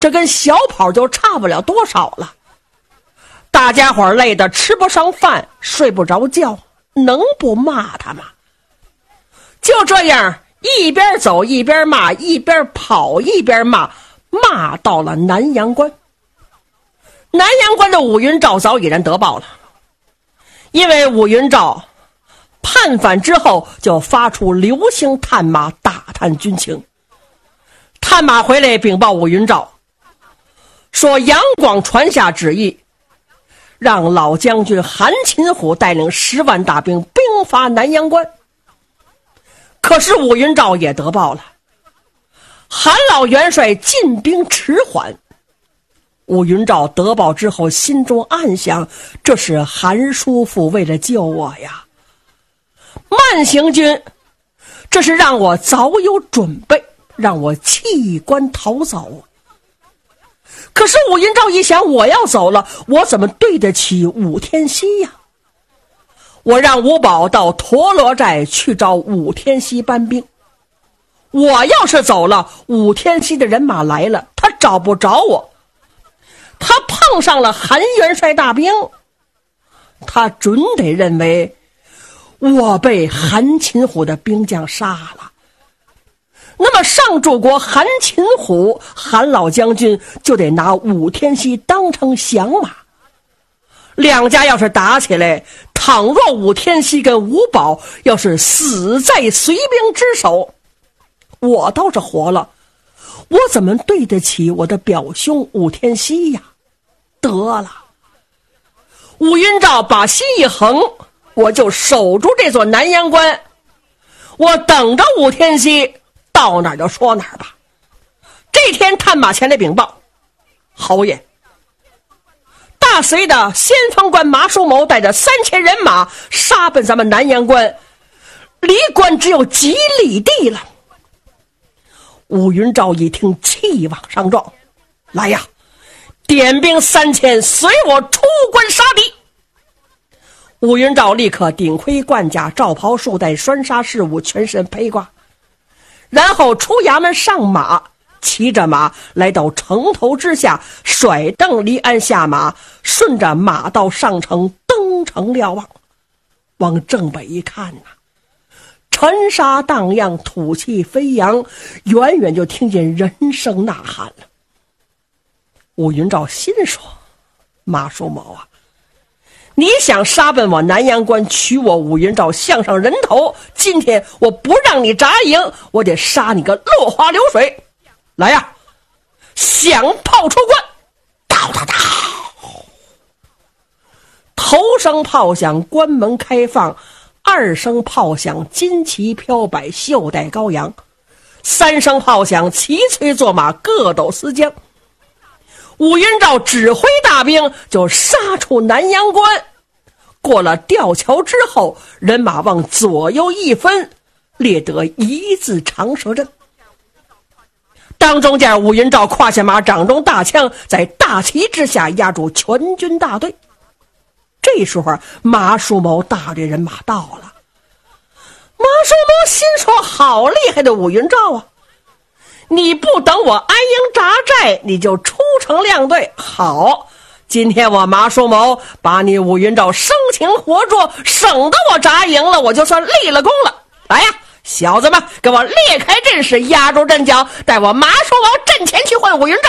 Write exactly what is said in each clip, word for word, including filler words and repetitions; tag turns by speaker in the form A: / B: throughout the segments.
A: 这跟小跑就差不了多少了。大家伙累得吃不上饭，睡不着觉，能不骂他吗？就这样一边走一边骂，一边跑一边骂，骂到了南阳关。南阳关的武云照早已然得报了，因为武云照叛反之后就发出流星探马打探军情。探马回来禀报武云照，说杨广传下旨意，让老将军韩擒虎带领十万大兵兵伐南阳关。可是武云照也得报了，韩老元帅进兵迟缓。武云照得报之后，心中暗想，这是韩叔父为了救我呀。慢行军，这是让我早有准备，让我弃官逃走。可是武云照一想，我要走了，我怎么对得起武天锡呀？我让吴宝到陀螺寨去找武天锡搬兵。我要是走了，武天锡的人马来了，他找不着我。他碰上了韩元帅大兵，他准得认为我被韩擒虎的兵将杀了。那么上柱国韩擒虎，韩老将军就得拿武天锡当成降马。两家要是打起来，倘若武天锡跟吴宝要是死在隋兵之手，我倒是活了，我怎么对得起我的表兄武天锡呀？得了，武云照把心一横，我就守住这座南阳关，我等着武天锡到哪儿就说哪儿吧。这天探马前来禀报，侯爷，大隋的先锋官马叔谋带着三千人马杀奔咱们南阳关，离关只有几里地了。武云照一听，气往上撞，来呀，点兵三千，随我出关杀敌。武云照立刻顶盔贯甲，罩袍束带，拴纱饰物，全身披挂，然后出衙门上马，骑着马来到城头之下，甩蹬离鞍下马，顺着马道上城，登城瞭望。往正北一看呐、啊，尘沙荡漾，土气飞扬，远远就听见人声呐喊了。武云照心说，马叔谋啊，你想杀奔我南阳关，取我武云照项上人头，今天我不让你扎营，我得杀你个落花流水。来呀，响炮出关，哒哒哒，头声炮响，关门开放；二声炮响，旌旗飘摆，袖带高扬；三声炮响，齐催作马，各斗思将。武云照指挥大兵就杀出南阳关，过了吊桥之后，人马往左右一分，列得一字长蛇阵。当中见武云照胯下马，掌中大枪，在大旗之下压住全军大队。这时候马叔谋大队人马到了，马叔谋心说，好厉害的武云照啊，你不等我安营扎寨，你就出城亮队。好，今天我马叔谋把你武云照生擒活捉，省得我扎营了，我就算立了功了。来呀，小子们，给我列开阵势，压住阵脚，带我马叔谋阵前去换武云照。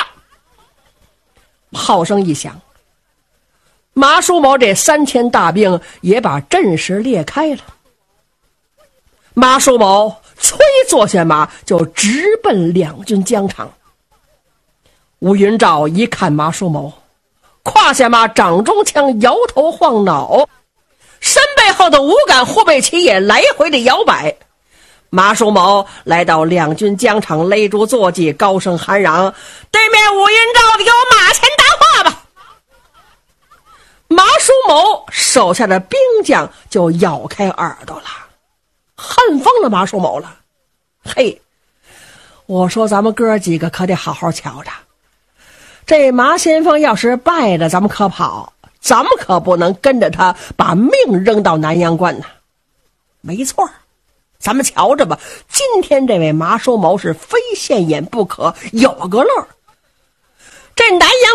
A: 炮声一响，马叔谋这三千大兵也把阵势列开了。马叔谋催坐下马，就直奔两军疆场。武云照一看马叔谋，胯下马，掌中枪，摇头晃脑，身背后的五杆护卫旗也来回的摇摆。马叔谋来到两军疆场，勒住坐骑，高声喊嚷：对面武云照，你给我马前答话吧。马叔谋手下的兵将就咬开耳朵了，恨疯了马叔谋了。嘿，我说咱们哥几个可得好好瞧着，这马先锋要是败了，咱们可跑，咱们可不能跟着他把命扔到南阳关呢。没错，咱们瞧着吧，今天这位马叔谋是非现眼不可，有个乐。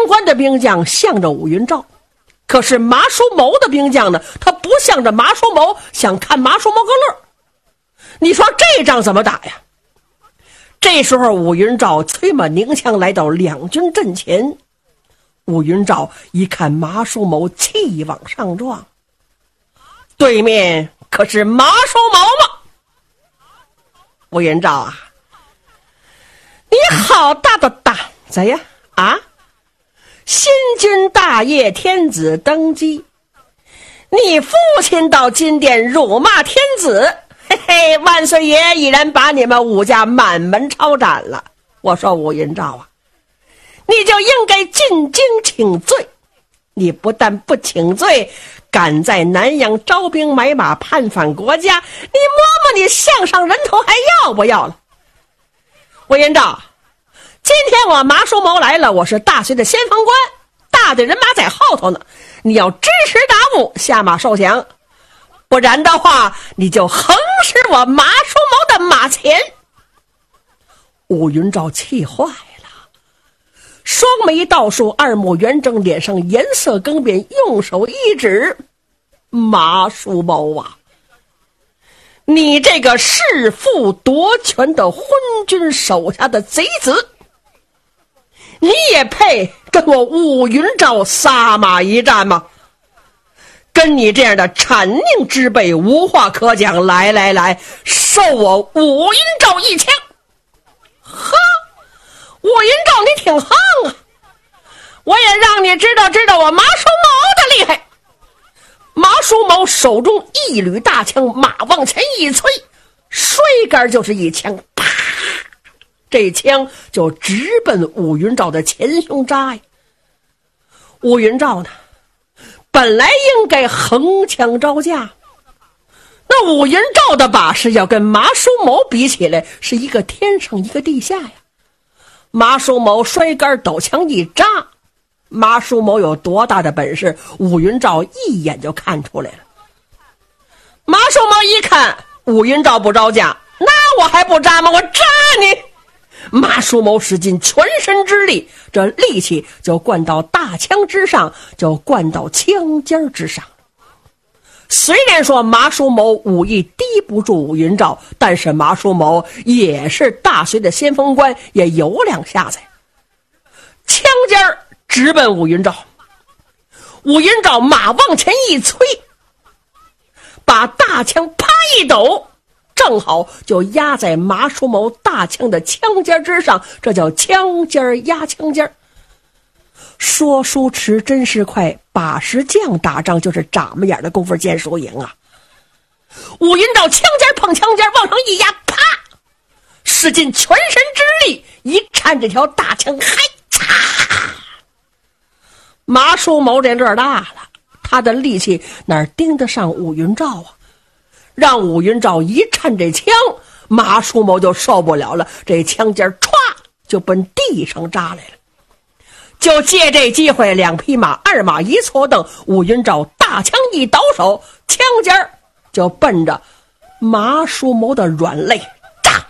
A: 官的兵将向着武云照，可是马叔谋的兵将呢，他不向着马叔谋，想看马叔谋个乐。你说这仗怎么打呀？这时候武云照催马拧枪来到两军阵前，武云照一看马叔谋气往上撞，对面可是马叔谋吗？武云照啊，你好大的胆子呀！啊，新君大业天子登基，你父亲到金殿辱骂天子，嘿嘿，万岁爷已然把你们武家满门抄斩了。我说武云照啊，你就应该进京请罪。你不但不请罪，敢在南阳招兵买马叛反国家，你摸摸你项上人头还要不要了？武云照，今天我马叔谋来了，我是大隋的先锋官，大队人马在后头呢，你要支持达目，下马受降，不然的话你就横尸我马叔谋的马前。武云照气坏了，双眉倒竖，二目圆睁，脸上颜色更变，用手一指，马叔谋啊，你这个弑父夺权的昏君手下的贼子，你也配跟我武云照撒马一战吗？跟你这样的谄佞之辈无话可讲，来来来，受我武云照一枪。呵，武云照你挺横啊，我也让你知道知道我马叔谋的厉害。马叔谋手中一缕大枪，马往前一催，摔杆就是一枪，啪，这枪就直奔武云照的前胸扎呀。武云照呢，本来应该横枪招架，那武云照的把式要跟马叔谋比起来，是一个天上一个地下呀。马叔谋摔杆抖枪一扎，马叔谋有多大的本事，武云照一眼就看出来了。马叔谋一看武云照不招架，那我还不扎吗？我扎你！马叔谋使尽全身之力，这力气就灌到大枪之上，就灌到枪尖之上。虽然说马叔谋武艺敌不住武云照，但是马叔谋也是大隋的先锋官，也有两下子。枪尖直奔武云照，武云照马往前一催，把大枪啪一抖，正好就压在马叔谋大枪的枪尖之上，这叫枪尖压枪尖。说书迟真是快，把式将打仗就是眨巴眼的功夫见输赢啊。武云照枪尖碰枪尖往上一压，啪，使尽全身之力一颤这条大枪，嗨嚓！马叔谋这乐大了，他的力气哪盯得上武云照啊？让武云照一颤这枪，马叔谋就受不了了，这枪尖歘就奔地上扎来了。就借这机会，两匹马二马一错蹬，武云照大枪一倒手，枪尖就奔着马叔谋的软肋扎。啊！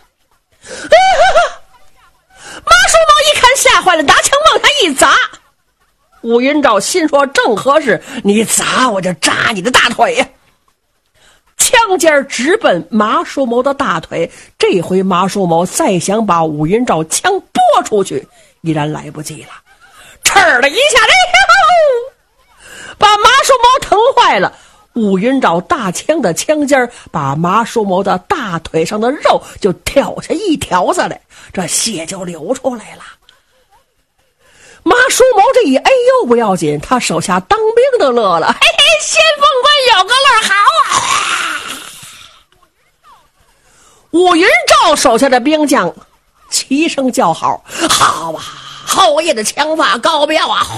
A: 马叔谋一看吓坏了，拿枪往下一砸。武云照心说正合适，你砸我就扎你的大腿呀！枪尖直奔马叔谋的大腿，这回马叔谋再想把武云照枪拨出去，依然来不及了。哧了一下，哎，把马叔谋疼坏了。武云照大枪的枪尖把马叔谋的大腿上的肉就挑下一条子来，这血就流出来了。马叔谋这一哎呦不要紧，他手下当兵的乐了，嘿嘿，先锋官有个乐，好啊！武云照手下的兵将齐声叫好，好啊！后夜的枪法高标啊！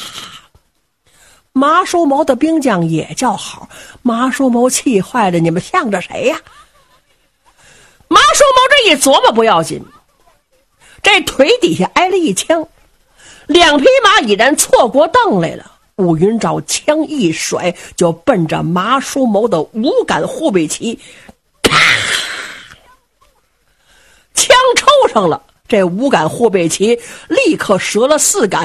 A: 马叔谋的兵将也叫好，马叔谋气坏了，你们向着谁呀？马叔谋这一琢磨不要紧，这腿底下挨了一枪，两匹马已然错过蹬来了。武云照枪一甩，就奔着马叔谋的五杆护背旗，啪，枪抽上了。这五杆护背旗立刻折了四杆，